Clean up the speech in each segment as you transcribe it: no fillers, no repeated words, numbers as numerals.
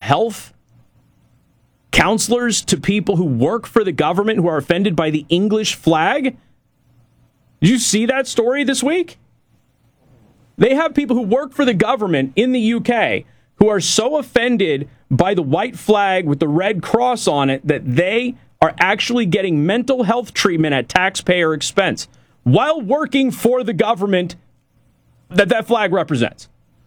health counselors to people who work for the government who are offended by the English flag. Did you see that story this week? They have people who work for the government in the UK who are so offended by the white flag with the red cross on it that they are actually getting mental health treatment at taxpayer expense while working for the government that flag represents.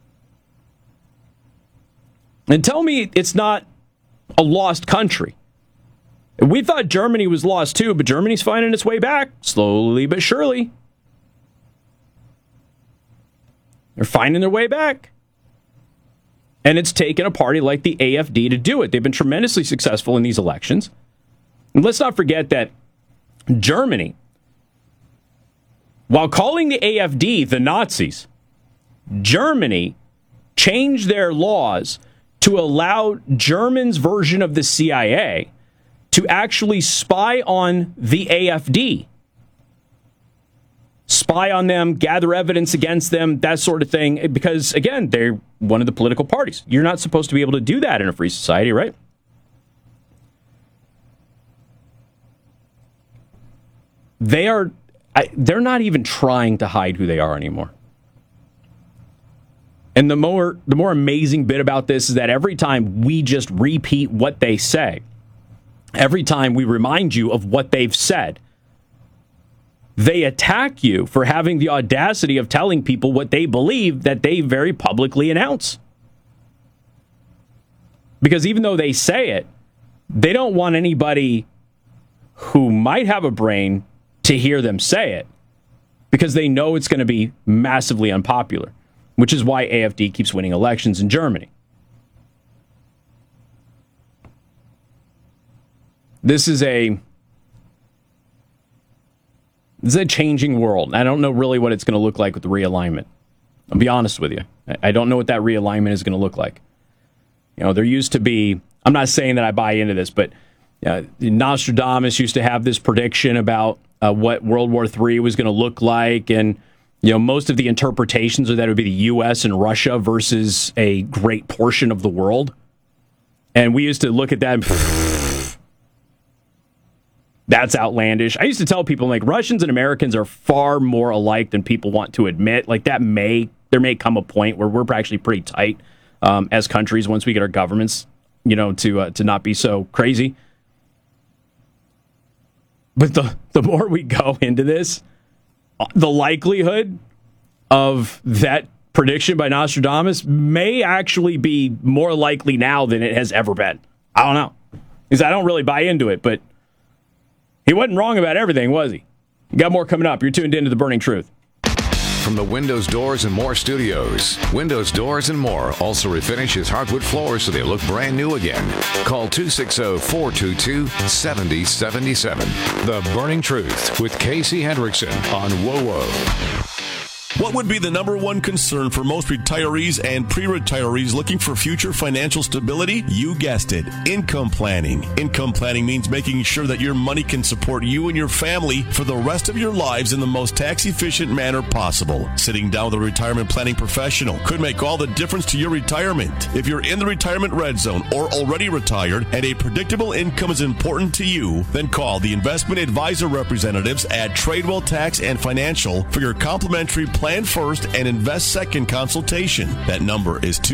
And tell me it's not a lost country. We thought Germany was lost too, but Germany's finding its way back, slowly but surely. They're finding their way back. And it's taken a party like the AfD to do it. They've been tremendously successful in these elections. And let's not forget that Germany, while calling the AfD the Nazis, Germany changed their laws to allow Germans' version of the CIA to actually spy on the AfD. Spy on them, gather evidence against them, that sort of thing. Because, again, they're one of the political parties. You're not supposed to be able to do that in a free society, right? They're not even trying to hide who they are anymore. And the more amazing bit about this is that every time we just repeat what they say, every time we remind you of what they've said, they attack you for having the audacity of telling people what they believe that they very publicly announce. Because even though they say it, they don't want anybody who might have a brain to hear them say it, because they know it's going to be massively unpopular, which is why AfD keeps winning elections in Germany. This is a changing world. I don't know really what it's going to look like with the realignment. I'll be honest with you. I don't know what that realignment is going to look like. You know, there used to be, I'm not saying that I buy into this, but Nostradamus used to have this prediction about what World War III was going to look like. And, you know, most of the interpretations are that it would be the U.S. and Russia versus a great portion of the world. And we used to look at that and that's outlandish. I used to tell people, like, Russians and Americans are far more alike than people want to admit. Like, there may come a point where we're actually pretty tight as countries once we get our governments, you know, to not be so crazy. But the more we go into this, the likelihood of that prediction by Nostradamus may actually be more likely now than it has ever been. I don't know. Because I don't really buy into it, but he wasn't wrong about everything, was he? Got more coming up. You're tuned into The Burning Truth. From the Windows, Doors, and More studios, Windows, Doors, and More also refinish hardwood floors so they look brand new again. Call 260-422-7077. The Burning Truth with Casey Hendrickson on WOWO. What would be the number one concern for most retirees and pre-retirees looking for future financial stability? You guessed it, income planning. Income planning means making sure that your money can support you and your family for the rest of your lives in the most tax-efficient manner possible. Sitting down with a retirement planning professional could make all the difference to your retirement. If you're in the retirement red zone or already retired and a predictable income is important to you, then call the investment advisor representatives at Tradewell Tax and Financial for your complimentary Plan First and Invest Second consultation. That number is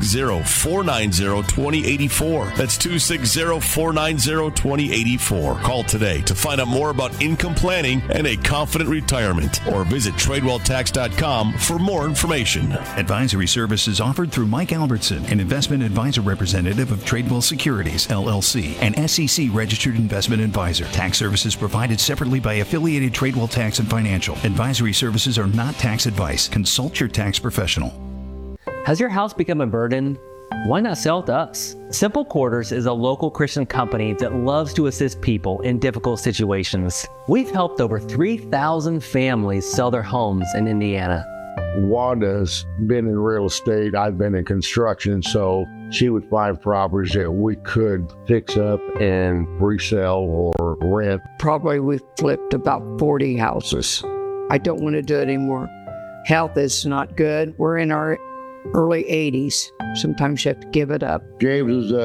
260-490-2084. That's 260-490-2084. Call today to find out more about income planning and a confident retirement, or visit TradewellTax.com for more information. Advisory services offered through Mike Albertson, an investment advisor representative of Tradewell Securities, LLC, an SEC-registered investment advisor. Tax services provided separately by affiliated Tradewell Tax and Financial. Advisory services are not tax advice. Consult your tax professional. Has your house become a burden? Why not sell it to us? Simple Quarters is a local Christian company that loves to assist people in difficult situations. We've helped over 3,000 families sell their homes in Indiana. Wanda's been in real estate. I've been in construction, so she would find properties that we could fix up and resell or rent. Probably we've flipped about 40 houses. I don't want to do it anymore. Health is not good. We're in our early 80s. Sometimes you have to give it up. James is